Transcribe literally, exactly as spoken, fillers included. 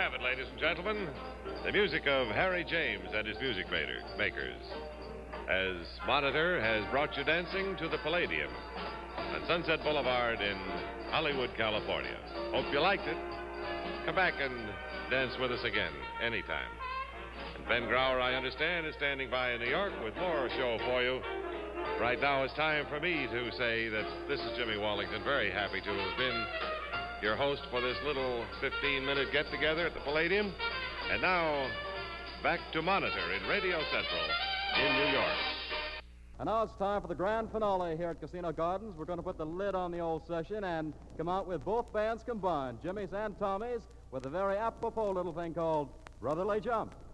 have it, ladies and gentlemen. The music of Harry James and his music maker, makers. As Monitor has brought you dancing to the Palladium on Sunset Boulevard in Hollywood, California. Hope you liked it. Come back and dance with us again anytime. And Ben Grauer, I understand, is standing by in New York with more show for you. Right now it's time for me to say that this is Jimmy Wallington, very happy to have been your host for this little fifteen-minute get-together at the Palladium. And now, back to Monitor in Radio Central in New York. And now it's time for the grand finale here at Casino Gardens. We're going to put the lid on the old session and come out with both bands combined, Jimmy's and Tommy's, with a very apropos little thing called Brotherly Jump.